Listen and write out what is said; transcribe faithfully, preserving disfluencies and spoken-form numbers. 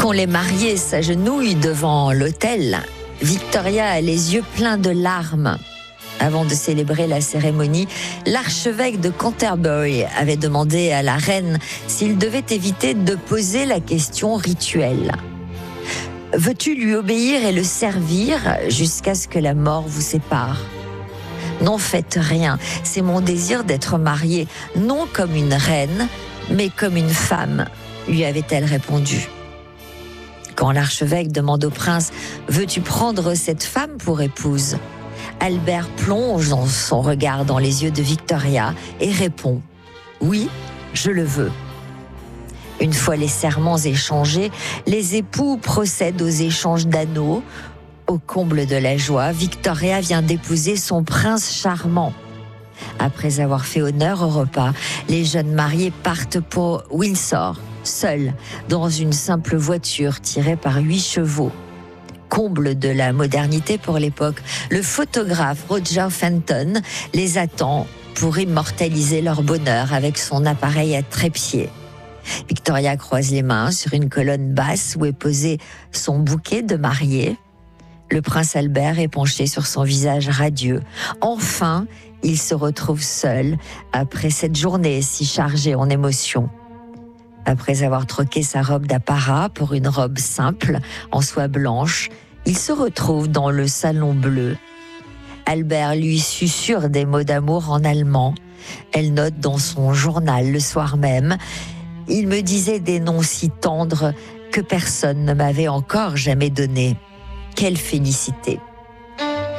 Quand les mariés s'agenouillent devant l'autel, Victoria a les yeux pleins de larmes. Avant de célébrer la cérémonie, l'archevêque de Canterbury avait demandé à la reine s'il devait éviter de poser la question rituelle. « Veux-tu lui obéir et le servir jusqu'à ce que la mort vous sépare ? N'en faites rien, c'est mon désir d'être mariée, non comme une reine, mais comme une femme, lui avait-elle répondu. Quand l'archevêque demande au prince « Veux-tu prendre cette femme pour épouse ?» Albert plonge dans son regard dans les yeux de Victoria et répond « Oui, je le veux ». Une fois les serments échangés, les époux procèdent aux échanges d'anneaux. Au comble de la joie, Victoria vient d'épouser son prince charmant. Après avoir fait honneur au repas, les jeunes mariés partent pour Windsor, seuls, dans une simple voiture tirée par huit chevaux. Comble de la modernité pour l'époque, le photographe Roger Fenton les attend pour immortaliser leur bonheur avec son appareil à trépied. Victoria croise les mains sur une colonne basse où est posé son bouquet de mariée. Le prince Albert est penché sur son visage radieux. Enfin, il se retrouve seul après cette journée si chargée en émotions. Après avoir troqué sa robe d'apparat pour une robe simple, en soie blanche, il se retrouve dans le salon bleu. Albert lui susurre des mots d'amour en allemand. Elle note dans son journal le soir même « Il me disait des noms si tendres que personne ne m'avait encore jamais donnés. Quelle félicité !»